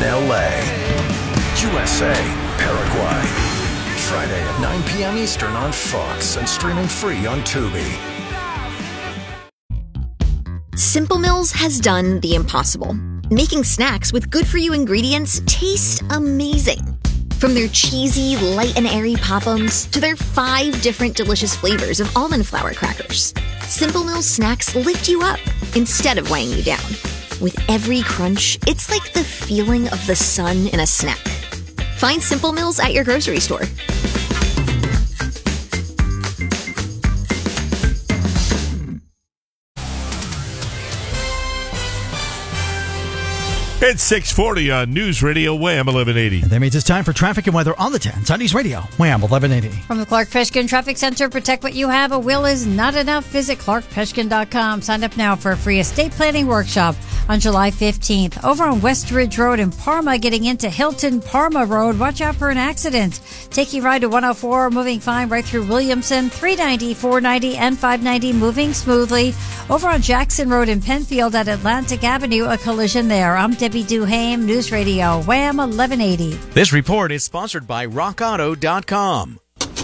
LA. USA, Paraguay. Friday at 9 p.m. Eastern on Fox and streaming free on Tubi. Simple Mills has done the impossible, making snacks with good-for-you ingredients taste amazing. From their cheesy, light and airy Pop-Ums to their 5 different delicious flavors of almond flour crackers, Simple Mills snacks lift you up instead of weighing you down. With every crunch, it's like the feeling of the sun in a snack. Find Simple Mills at your grocery store. It's 6:40 on News Radio Wham 1180. And that means it's time for traffic and weather on the 10s on News Radio Wham 1180. From the Clark Peshkin Traffic Center, protect what you have. A will is not enough. Visit clarkpeshkin.com. Sign up now for a free estate planning workshop on July 15th. Over on West Ridge Road in Parma, getting into Hilton Parma Road. Watch out for an accident. Take your ride to 104, moving fine right through Williamson. 390, 490, and 590, moving smoothly. Over on Jackson Road in Penfield at Atlantic Avenue, a collision there. I'm Debbie Duhame, News Radio Wham 1180. This report is sponsored by RockAuto.com.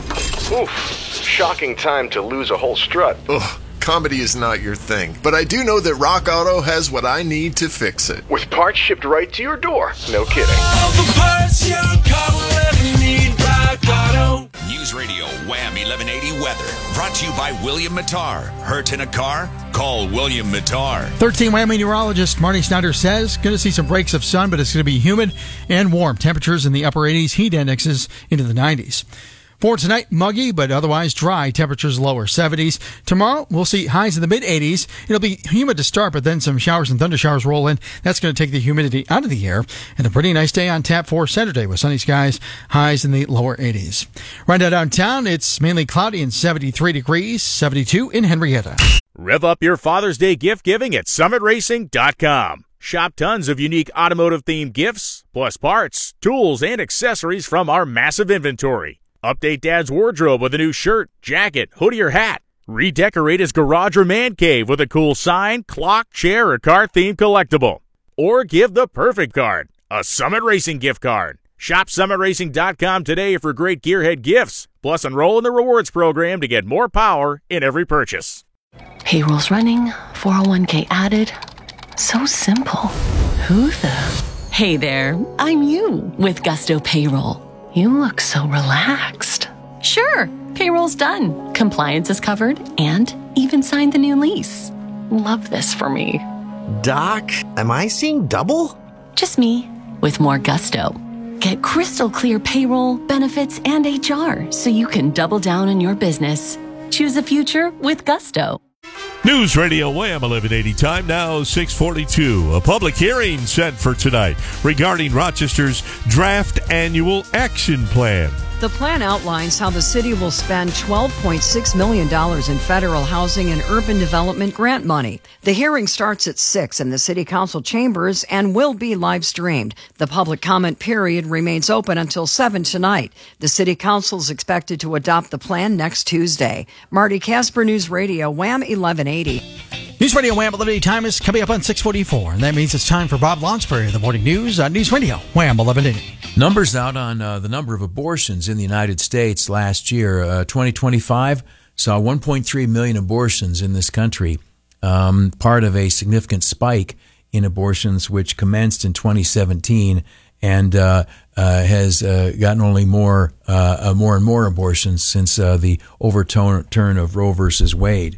Oof, shocking time to lose a whole strut. Ugh, comedy is not your thing, but I do know that Rock Auto has what I need to fix it. With parts shipped right to your door. No kidding. All the parts your car will ever need, Rock Auto. News Radio Wham 1180 weather. Brought to you by William Mattar. Hurt in a car? Call William Mattar. 13 Wham meteorologist Marty Snyder says going to see some breaks of sun, but it's going to be humid and warm. Temperatures in the upper 80s, heat indexes into the 90s. For tonight, muggy, but otherwise dry. Temperatures lower 70s. Tomorrow, we'll see highs in the mid-80s. It'll be humid to start, but then some showers and thunder showers roll in. That's going to take the humidity out of the air. And a pretty nice day on tap for Saturday with sunny skies, highs in the lower 80s. Right now downtown, it's mainly cloudy and 73 degrees, 72 in Henrietta. Rev up your Father's Day gift giving at SummitRacing.com. Shop tons of unique automotive-themed gifts, plus parts, tools, and accessories from our massive inventory. Update Dad's wardrobe with a new shirt, jacket, hoodie, or hat. Redecorate his garage or man cave with a cool sign, clock, chair, or car-themed collectible. Or give the perfect card, a Summit Racing gift card. Shop SummitRacing.com today for great gearhead gifts. Plus, enroll in the rewards program to get more power in every purchase. Payroll's running, 401k added. So simple. Who the? Hey there, I'm you with Gusto Payroll. You look so relaxed. Sure, payroll's done. Compliance is covered and even signed the new lease. Love this for me. Doc, am I seeing double? Just me with more gusto. Get crystal clear payroll, benefits, and HR so you can double down on your business. Choose a future with Gusto. News Radio Wham 1180 time now 6:42. A public hearing set for tonight regarding Rochester's draft annual action plan. The plan outlines how the city will spend $12.6 million in federal housing and urban development grant money. The hearing starts at 6 in the city council chambers and will be live streamed. The public comment period remains open until 7 tonight. The city council is expected to adopt the plan next Tuesday. Marty Casper, News Radio Wham 1180. News Radio Wham 1180 time is coming up on 6:44, and that means it's time for Bob Lonsbury of the Morning News on News Radio Wham 1180. Numbers out on the number of abortions in the United States last year. 2025 saw 1.3 million abortions in this country, part of a significant spike in abortions which commenced in 2017 and has gotten only more and more abortions since the overturn of Roe versus Wade.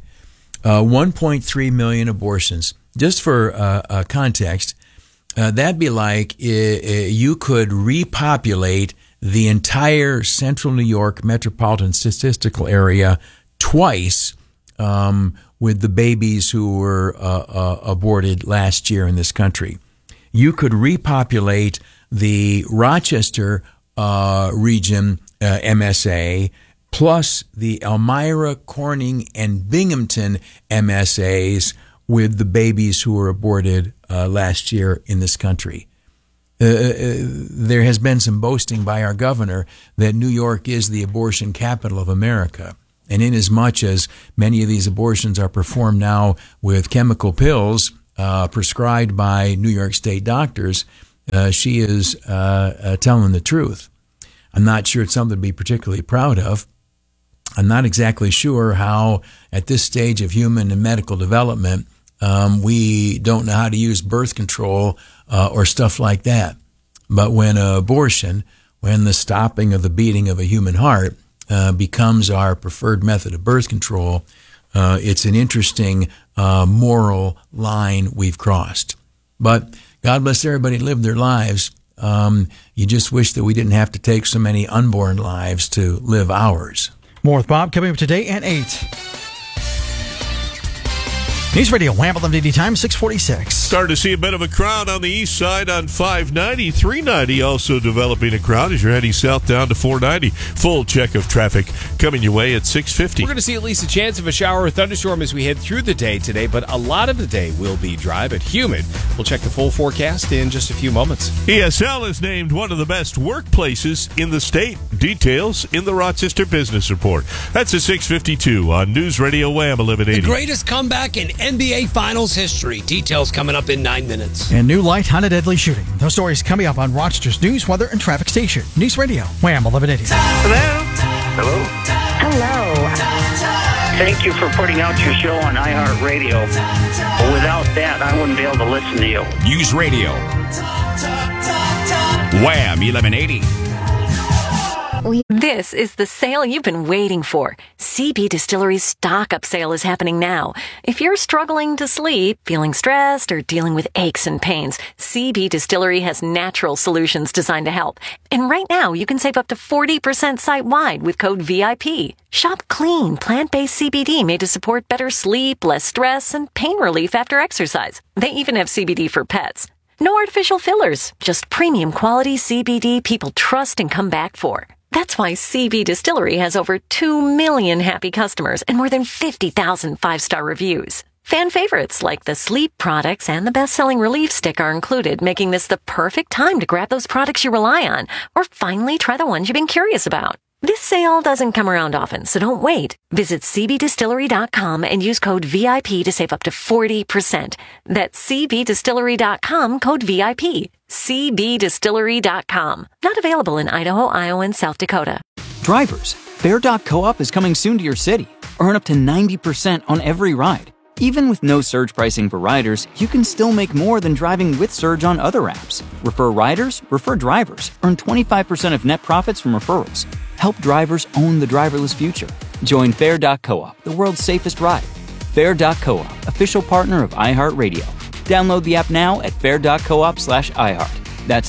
1.3 million abortions. Just for context, that'd be like you could repopulate the entire central New York metropolitan statistical area twice with the babies who were aborted last year in this country. You could repopulate the Rochester region MSA plus the Elmira, Corning, and Binghamton MSAs with the babies who were aborted last year in this country. There has been some boasting by our governor that New York is the abortion capital of America. And inasmuch as many of these abortions are performed now with chemical pills prescribed by New York State doctors, she is telling the truth. I'm not sure it's something to be particularly proud of. I'm not exactly sure how, at this stage of human and medical development, we don't know how to use birth control or stuff like that. But when abortion, when the stopping of the beating of a human heart becomes our preferred method of birth control, it's an interesting moral line we've crossed. But God bless everybody who lived their lives. You just wish that we didn't have to take so many unborn lives to live ours. More with Bob coming up today at 8. News Radio, Wham! 1180 time, 646. Starting to see a bit of a crowd on the east side on 590. 390 also developing a crowd as you're heading south down to 490. Full check of traffic coming your way at 650. We're going to see at least a chance of a shower or thunderstorm as we head through the day today, but a lot of the day will be dry but humid. We'll check the full forecast in just a few moments. ESL is named one of the best workplaces in the state. Details in the Rochester Business Report. That's at 652 on News Radio Wham! 1180. The greatest comeback in NBA Finals history. Details coming up in 9 minutes. And new light on a deadly shooting. Those stories coming up on Rochester's news, weather, and traffic station. News Radio, Wham! 1180. Hello? Thank you for putting out your show on iHeartRadio. Without that, I wouldn't be able to listen to you. News Radio. Wham! 1180. This is the sale you've been waiting for. CB Distillery's stock-up sale is happening now. If you're struggling to sleep, feeling stressed, or dealing with aches and pains, CB Distillery has natural solutions designed to help. And right now, you can save up to 40% site-wide with code VIP. Shop clean, plant-based CBD made to support better sleep, less stress, and pain relief after exercise. They even have CBD for pets. No artificial fillers, just premium quality CBD people trust and come back for. That's why CB Distillery has over 2 million happy customers and more than 50,000 5-star reviews. Fan favorites like the sleep products and the best-selling Relief Stick are included, making this the perfect time to grab those products you rely on or finally try the ones you've been curious about. This sale doesn't come around often, so don't wait. Visit cbdistillery.com and use code VIP to save up to 40%. That's cbdistillery.com, code VIP. cbdistillery.com. Not available in Idaho, Iowa, and South Dakota. Drivers, Fair.coop is coming soon to your city. Earn up to 90% on every ride. Even with no surge pricing for riders, you can still make more than driving with surge on other apps. Refer riders, refer drivers. Earn 25% of net profits from referrals. Help drivers own the driverless future. Join Fair.coop, the world's safest ride. Fair.coop, official partner of iHeartRadio. Download the app now at fair.coop/iHeart. That's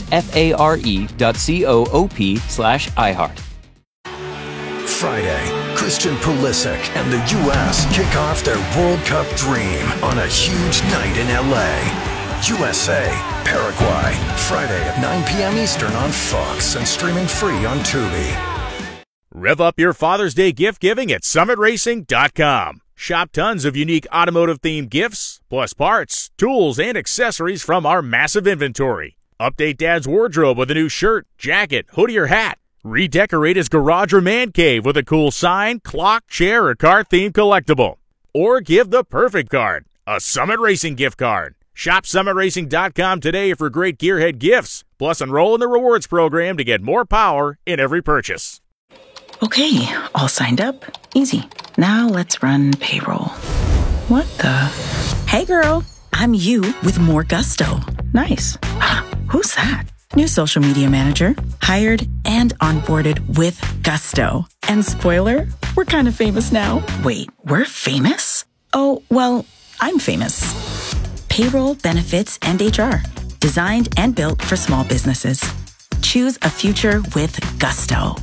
FARE.coop/iHeart. Friday, Christian Pulisic and the U.S. kick off their World Cup dream on a huge night in L.A. USA, Paraguay, Friday at 9 p.m. Eastern on Fox and streaming free on Tubi. Rev up your Father's Day gift giving at summitracing.com. Shop tons of unique automotive-themed gifts, plus parts, tools, and accessories from our massive inventory. Update Dad's wardrobe with a new shirt, jacket, hoodie, or hat. Redecorate his garage or man cave with a cool sign, clock, chair, or car-themed collectible. Or give the perfect card, a Summit Racing gift card. Shop summitracing.com today for great gearhead gifts. Plus, enroll in the rewards program to get more power in every purchase. Okay, all signed up. Easy. Now let's run payroll. What the? Hey girl, I'm you with more gusto. Nice. Who's that? New social media manager. Hired and onboarded with gusto. And spoiler, we're kind of famous now. Wait, we're famous? Oh, well, I'm famous. Payroll, benefits, and HR. Designed and built for small businesses. Choose a future with gusto.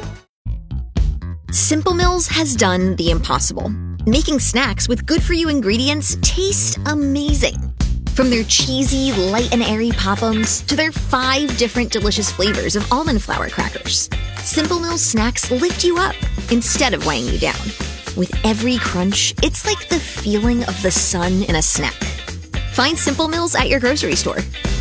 Simple Mills has done the impossible, making snacks with good-for-you ingredients taste amazing. From their cheesy, light and airy Pop-Ums to their 5 different delicious flavors of almond flour crackers, Simple Mills snacks lift you up instead of weighing you down. With every crunch, it's like the feeling of the sun in a snack. Find Simple Mills at your grocery store.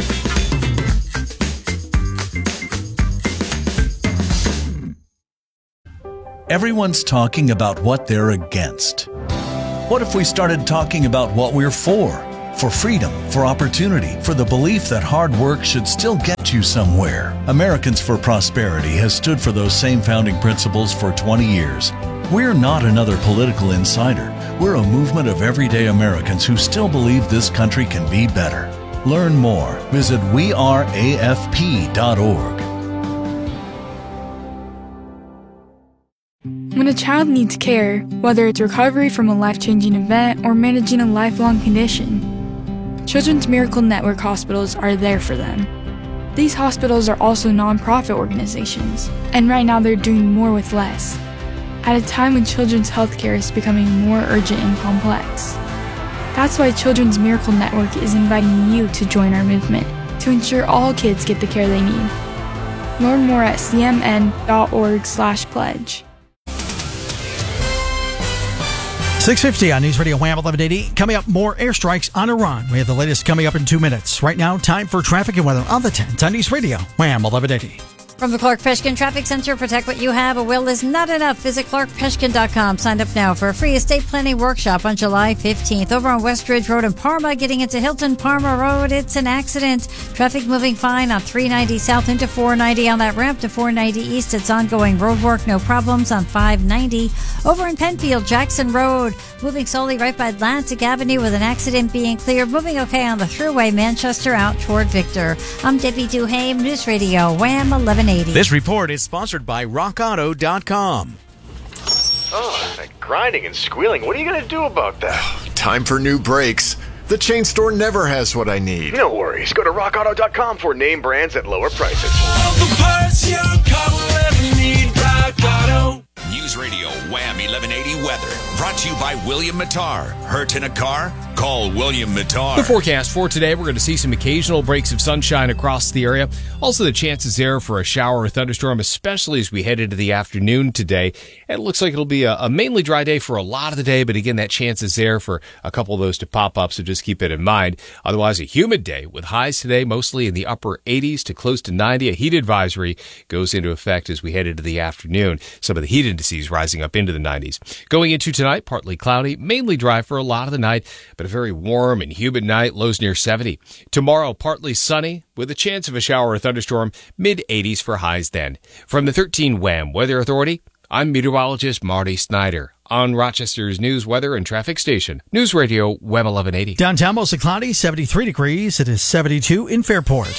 Everyone's talking about what they're against. What if we started talking about what we're for? for freedom, for opportunity, for the belief that hard work should still get you somewhere. Americans for Prosperity has stood for those same founding principles for 20 years. We're not another political insider. We're a movement of everyday Americans who still believe this country can be better. Learn more. Visit weareafp.org. When a child needs care, whether it's recovery from a life-changing event or managing a lifelong condition, Children's Miracle Network hospitals are there for them. These hospitals are also nonprofit organizations, and right now they're doing more with less, at a time when children's health care is becoming more urgent and complex. That's why Children's Miracle Network is inviting you to join our movement to ensure all kids get the care they need. Learn more at cmn.org/pledge. 6:50 on News Radio Wham 1180. Coming up, more airstrikes on Iran. We have the latest coming up in 2 minutes. Right now, time for traffic and weather on the 10th on News Radio Wham 1180. From the Clark Peshkin Traffic Center, protect what you have. A will is not enough. Visit clarkpeshkin.com. Sign up now for a free estate planning workshop on July 15th. Over on West Ridge Road in Parma, getting into Hilton Parma Road, it's an accident. Traffic moving fine on 390 south into 490 on that ramp to 490 east. It's ongoing road work, no problems on 590. Over in Penfield, Jackson Road, moving slowly right by Atlantic Avenue with an accident being cleared. Moving okay on the thruway, Manchester out toward Victor. I'm Debbie Duhame, News Radio Wham 1180. This report is sponsored by RockAuto.com. Oh, that grinding and squealing. What are you going to do about that? Time for new brakes. The chain store never has what I need. No worries. Go to RockAuto.com for name brands at lower prices. All the parts your car will ever need. Rock Auto. News Radio Wham 1180 weather. Brought to you by William Matar. Hurt in a car? Call William Matar. The forecast for today, we're going to see some occasional breaks of sunshine across the area. Also, the chances there for a shower or thunderstorm, especially as we head into the afternoon today. And it looks like it'll be a mainly dry day for a lot of the day, but again, that chance is there for a couple of those to pop up, so just keep it in mind. Otherwise, a humid day with highs today mostly in the upper 80s to close to 90. A heat advisory goes into effect as we head into the afternoon. Some of the heat indices rising up into the 90s. Going into tonight, partly cloudy, mainly dry for a lot of the night, but a very warm and humid night, lows near 70. Tomorrow, partly sunny with a chance of a shower or thunderstorm, mid-80s for highs then. From the 13 Wham Weather Authority, I'm meteorologist Marty Snyder on Rochester's news, weather, and traffic station. News Radio Wham 1180. Downtown mostly cloudy, 73 degrees. It is 72 in Fairport.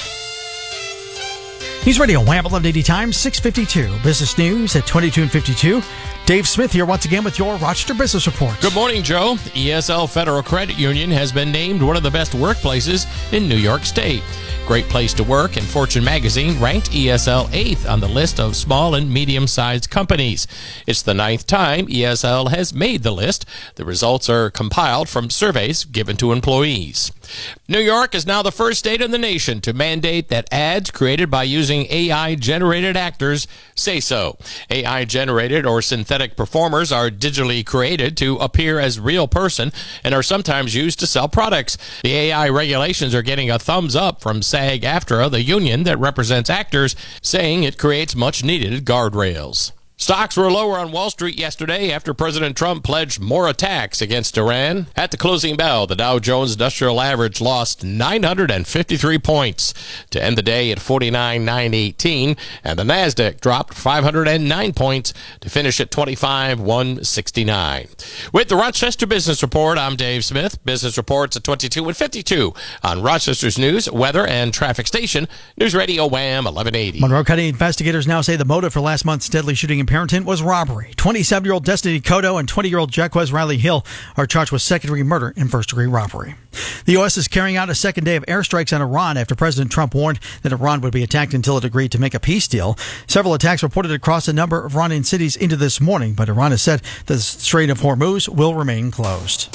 News Radio Wham 1180 time, 6:52. Business news at 22 and 52. Dave Smith here once again with your Rochester Business Report. Good morning, Joe. ESL Federal Credit Union has been named one of the best workplaces in New York State. Great Place to Work and Fortune Magazine ranked ESL 8th on the list of small and medium-sized companies. It's the 9th time ESL has made the list. The results are compiled from surveys given to employees. New York is now the first state in the nation to mandate that ads created by using AI-generated actors say so. AI-generated or synthetic performers are digitally created to appear as real person and are sometimes used to sell products. The AI regulations are getting a thumbs up from SAG-AFTRA, the union that represents actors, saying it creates much-needed guardrails. Stocks were lower on Wall Street yesterday after President Trump pledged more attacks against Iran. At the closing bell, the Dow Jones Industrial Average lost 953 points to end the day at 49,918, and the Nasdaq dropped 509 points to finish at 25,169. With the Rochester Business Report, I'm Dave Smith. Business reports at 22 and 52 on Rochester's news, weather, and traffic station, News Radio Wham 1180. Monroe County investigators now say the motive for last month's deadly shooting in Parenton was robbery. 27-year-old Destiny Cotto and 20-year-old Jaquez Riley Hill are charged with second-degree murder and first-degree robbery. The U.S. is carrying out a second day of airstrikes on Iran after President Trump warned that Iran would be attacked until it agreed to make a peace deal. Several attacks reported across a number of Iranian cities into this morning, but Iran has said the Strait of Hormuz will remain closed.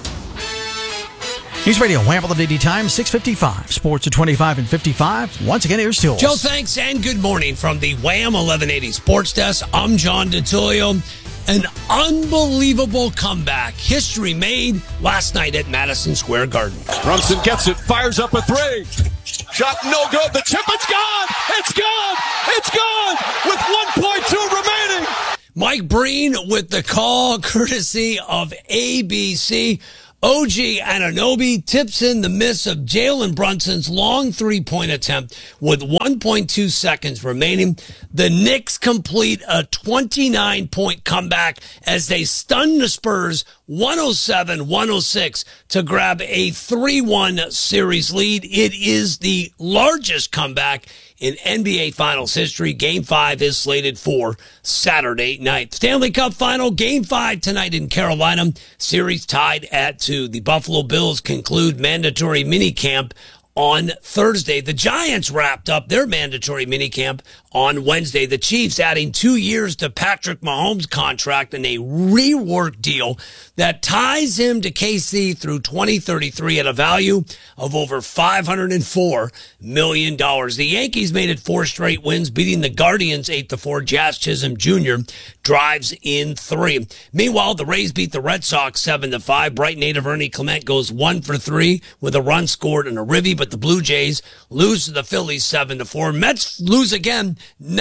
News Radio, Wham 1180 time, 6:55. Sports at 25 and 55. Once again, here's Jules. Joe, thanks, and good morning from the Wham 1180 Sports Desk. I'm John DeTilio. An unbelievable comeback. History made last night at Madison Square Garden. Brunson gets it, fires up a three. Shot no good. The chip, it's gone. It's gone. It's gone with 1.2 remaining. Mike Breen with the call, courtesy of ABC. OG Anunoby tips in the miss of Jalen Brunson's long three-point attempt with 1.2 seconds remaining. The Knicks complete a 29-point comeback as they stun the Spurs 107-106 to grab a 3-1 series lead. It is the largest comeback in NBA Finals history. Game 5 is slated for Saturday night. Stanley Cup Final, Game 5 tonight in Carolina. Series tied at 2. The Buffalo Bills conclude mandatory minicamp on Thursday. The Giants wrapped up their mandatory minicamp on Wednesday. The Chiefs adding 2 years to Patrick Mahomes' contract in a rework deal that ties him to KC through 2033 at a value of over $504 million. The Yankees made it 4 straight wins, beating the Guardians 8-4. Jazz Chisholm Jr. drives in 3. Meanwhile, the Rays beat the Red Sox 7-5. Brighton native Ernie Clement goes 1 for 3 with a run scored and a ribby, but the Blue Jays lose to the Phillies 7-4. Mets lose again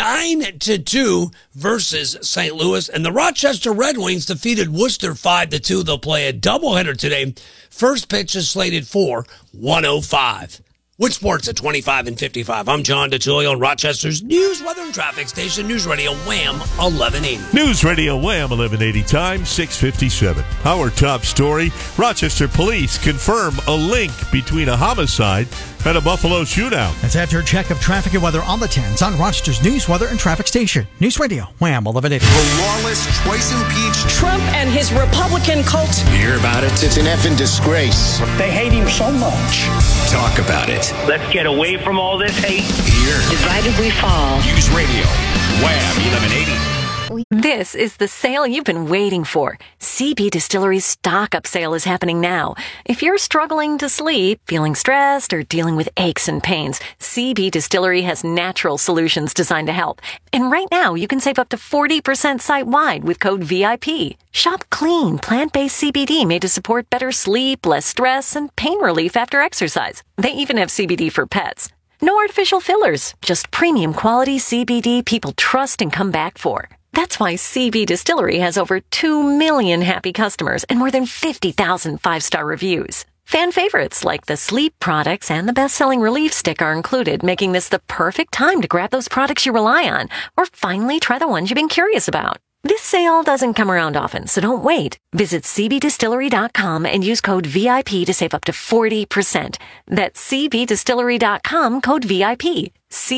9-2 versus St. Louis, and the Rochester Red Wings defeated Worcester 5-2. They'll play a doubleheader today. First pitch is slated for 1:05. With sports at 25 and 55, I'm John DeTullio on Rochester's News, Weather, and Traffic Station, News Radio Wham 1180. News Radio Wham 1180 time, 6:57. Our top story, Rochester police confirm a link between a homicide and a Buffalo shootout. That's after a check of traffic and weather on the 10s on Rochester's News, Weather, and Traffic Station. News Radio Wham 1180. The lawless, twice impeached Trump and his Republican cult. Hear about it? It's an effing disgrace. They hate him so much. Talk about it. Let's get away from all this hate. Here. Divided we fall. News Radio Wham 1180. This is the sale you've been waiting for. CB Distillery's stock-up sale is happening now. If you're struggling to sleep, feeling stressed, or dealing with aches and pains, CB Distillery has natural solutions designed to help. And right now, you can save up to 40% site-wide with code VIP. Shop clean, plant-based CBD made to support better sleep, less stress, and pain relief after exercise. They even have CBD for pets. No artificial fillers, just premium quality CBD people trust and come back for. That's why CB Distillery has over 2 million happy customers and more than 50,000 five-star reviews. Fan favorites like the sleep products and the best-selling relief stick are included, making this the perfect time to grab those products you rely on or finally try the ones you've been curious about. This sale doesn't come around often, so don't wait. Visit cbdistillery.com and use code VIP to save up to 40%. That's cbdistillery.com, code VIP.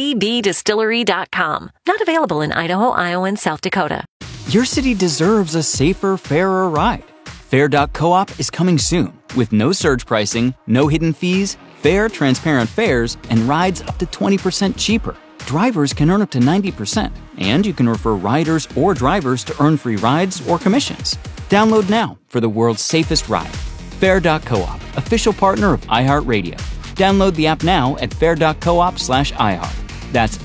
cbdistillery.com. Not available in Idaho, Iowa, and South Dakota. Your city deserves a safer, fairer ride. Fair.coop is coming soon with no surge pricing, no hidden fees, fair, transparent fares, and rides up to 20% cheaper. Drivers can earn up to 90%, and you can refer riders or drivers to earn free rides or commissions. Download now for the world's safest ride. Fair.coop, official partner of iHeartRadio. Download the app now at fair.coop/iHeart. That's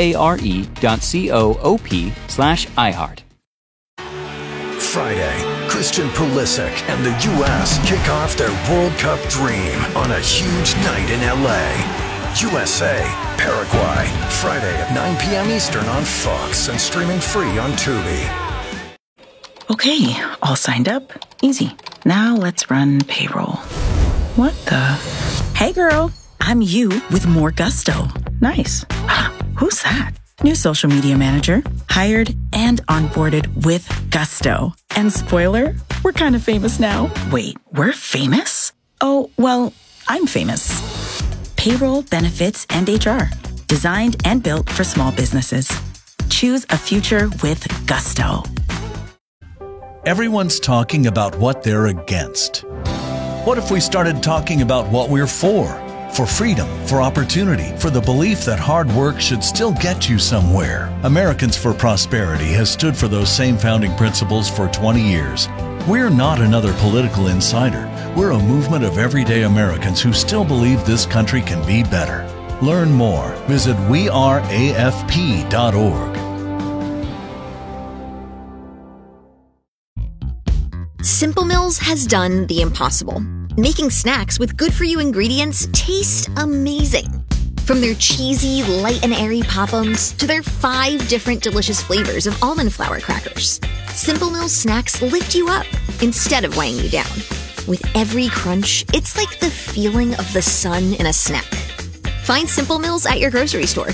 FARE.coop/iHeart. Friday, Christian Pulisic and the U.S. kick off their World Cup dream on a huge night in L.A. USA, Paraguay, Friday at 9 p.m. Eastern on Fox and streaming free on Tubi. Okay, all signed up. Easy. Now let's run payroll. What the? Hey girl, I'm you with more gusto. Nice. Who's that? New social media manager. Hired and onboarded with gusto. And spoiler, we're kind of famous now. Wait, we're famous? Oh, well, I'm famous. Payroll, benefits, and HR. Designed and built for small businesses. Choose a future with gusto. Everyone's talking about what they're against. What if we started talking about what we're for? For freedom, for opportunity, for the belief that hard work should still get you somewhere. Americans for Prosperity has stood for those same founding principles for 20 years. We're not another political insider. We're a movement of everyday Americans who still believe this country can be better. Learn more. Visit weareafp.org. Simple Mills has done the impossible, making snacks with good-for-you ingredients taste amazing. From their cheesy, light and airy Pop-Ums to their 5 different delicious flavors of almond flour crackers, Simple Mills snacks lift you up instead of weighing you down. With every crunch, it's like the feeling of the sun in a snack. Find Simple Mills at your grocery store.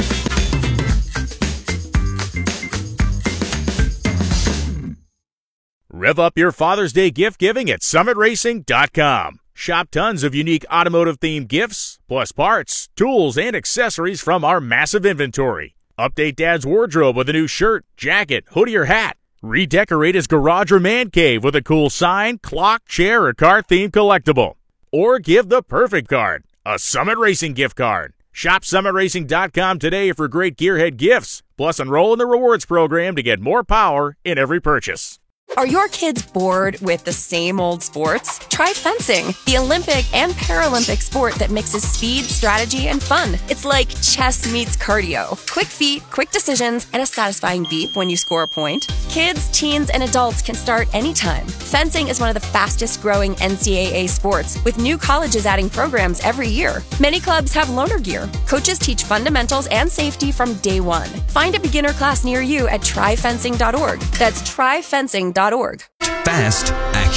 Rev up your Father's Day gift giving at summitracing.com. Shop tons of unique automotive-themed gifts, plus parts, tools, and accessories from our massive inventory. Update Dad's wardrobe with a new shirt, jacket, hoodie, or hat. Redecorate his garage or man cave with a cool sign, clock, chair, or car-themed collectible. Or give the perfect card, a Summit Racing gift card. Shop summitracing.com today for great gearhead gifts. Plus, enroll in the rewards program to get more power in every purchase. Are your kids bored with the same old sports? Try fencing, the Olympic and Paralympic sport that mixes speed, strategy, and fun. It's like chess meets cardio. Quick feet, quick decisions, and a satisfying beep when you score a point. Kids, teens, and adults can start anytime. Fencing is one of the fastest growing NCAA sports, with new colleges adding programs every year. Many clubs have loaner gear. Coaches teach fundamentals and safety from day one. Find a beginner class near you at tryfencing.org. That's tryfencing.org. Fast,